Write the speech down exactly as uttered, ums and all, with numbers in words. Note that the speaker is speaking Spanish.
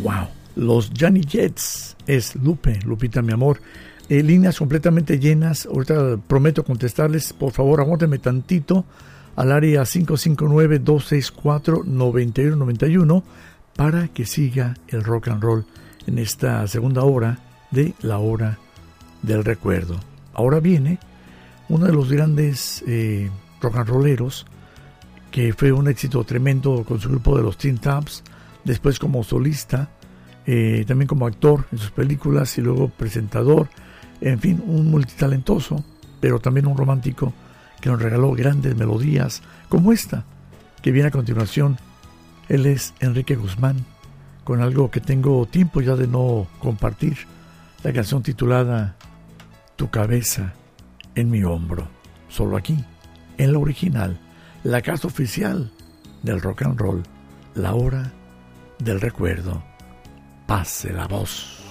wow. Los Johnny Jets es Lupe, Lupita, mi amor. Eh, líneas completamente llenas. Ahorita prometo contestarles. Por favor, aguántenme tantito al área cinco cinco nueve, dos seis cuatro, nueve uno nueve uno para que siga el rock and roll en esta segunda hora de la hora del recuerdo. Ahora viene uno de los grandes eh, rock and rolleros que fue un éxito tremendo con su grupo de los Tin Taps, después como solista, eh, también como actor en sus películas y luego presentador, en fin, un multitalentoso, pero también un romántico que nos regaló grandes melodías como esta que viene a continuación. Él es Enrique Guzmán, con algo que tengo tiempo ya de no compartir, la canción titulada Tu cabeza en mi hombro, solo aquí, en la original, la casa oficial del rock and roll, la hora del recuerdo. Pase la voz.